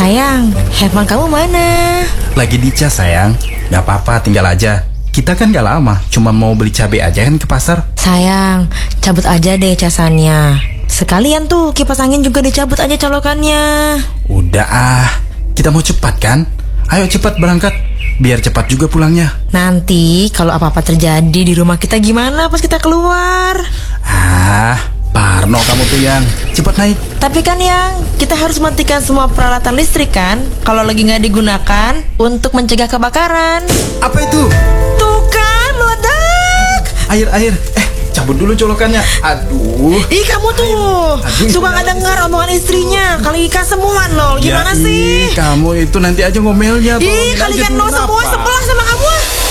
Sayang, handphone kamu mana? Lagi dicas sayang. Gak apa-apa, tinggal aja. Kita kan gak lama, cuma mau beli cabai aja kan ke pasar. Sayang, cabut aja deh casannya. Sekalian tuh kipas angin juga dicabut aja colokannya. Udah kita mau cepat kan? Ayo cepat berangkat, biar cepat juga pulangnya. Nanti kalau apa-apa terjadi di rumah kita gimana pas kita keluar? Parno kamu tuh yang. Cepat naik. Tapi kan yang kita harus matikan semua peralatan listrik kan kalau lagi nggak digunakan untuk mencegah kebakaran. Apa itu? Tuh kan, meledak. Air. Cabut dulu colokannya. Aduh. Ih kamu tuh suka nggak dengar omongan istrinya. Kali ikan semua nol. Gimana sih? Kamu itu nanti aja ngomelnya. Ih kalian nol semua sebelah sama kamu.